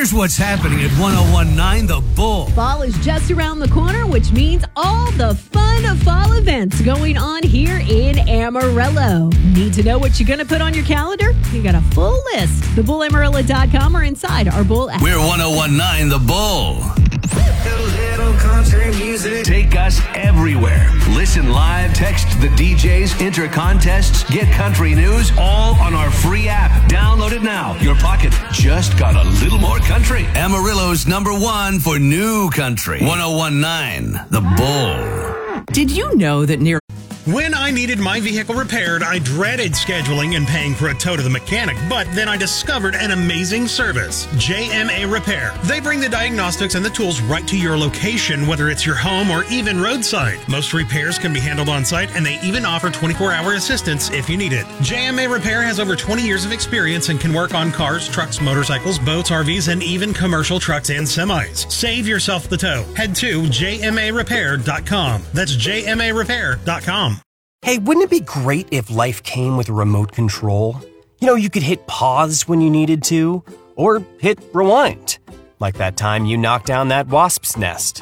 Here's what's happening at 101.9 The Bull. Fall is just around the corner, which means all the fun of fall events going on here in Amarillo. Need to know what you're going to put on your calendar? You got a full list. TheBullAmarillo.com or inside our Bull app. We're 101.9 The Bull. Little country music. Take us everywhere. Listen live, text the DJs, enter contests, get country news, all on our free app. Download it now. Your pocket just got a little more country. Amarillo's #1 for new country. 101.9 The Bull. Did you know that near... When I needed my vehicle repaired, I dreaded scheduling and paying for a tow to the mechanic, but then I discovered an amazing service, JMA Repair. They bring the diagnostics and the tools right to your location, whether it's your home or even roadside. Most repairs can be handled on site, and they even offer 24-hour assistance if you need it. JMA Repair has over 20 years of experience and can work on cars, trucks, motorcycles, boats, RVs, and even commercial trucks and semis. Save yourself the tow. Head to jmarepair.com. That's jmarepair.com. Hey, wouldn't it be great if life came with a remote control? You know, you could hit pause when you needed to, or hit rewind. Like that time you knocked down that wasp's nest.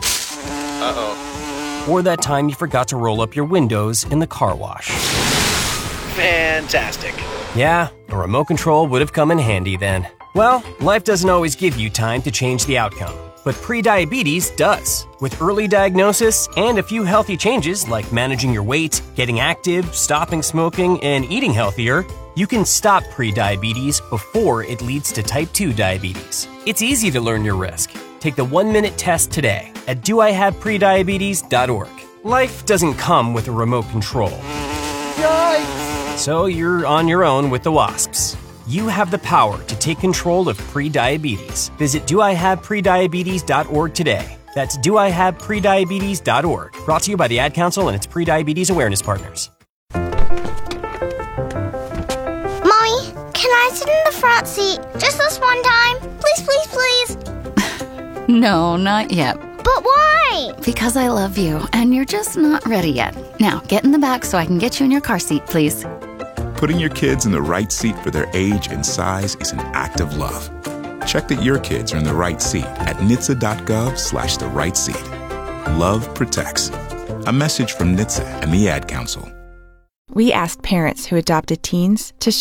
Uh-oh. Or that time you forgot to roll up your windows in the car wash. Fantastic. Yeah, a remote control would have come in handy then. Well, life doesn't always give you time to change the outcome. But prediabetes does. With early diagnosis and a few healthy changes like managing your weight, getting active, stopping smoking, and eating healthier, you can stop prediabetes before it leads to type 2 diabetes. It's easy to learn your risk. Take the 1-minute test today at doihaveprediabetes.org. Life doesn't come with a remote control. Yikes! So you're on your own with the wasps. You have the power to take control of prediabetes. Visit doihaveprediabetes.org today. That's doihaveprediabetes.org. Brought to you by the Ad Council and its Prediabetes Awareness Partners. Mommy, can I sit in the front seat just this one time? Please, please, please. No, not yet. But why? Because I love you, and you're just not ready yet. Now, get in the back so I can get you in your car seat, please. Putting your kids in the right seat for their age and size is an act of love. Check that your kids are in the right seat at NHTSA.gov/the right seat. Love protects. A message from NHTSA and the Ad Council. We asked parents who adopted teens to